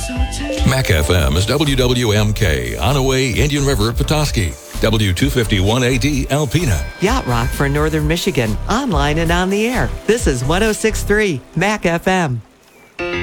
Mac FM is WWMK, Onaway, Indian River, Petoskey. W251AD, Alpena. Yacht Rock for Northern Michigan, online and on the air. This is 106.3 Mac FM.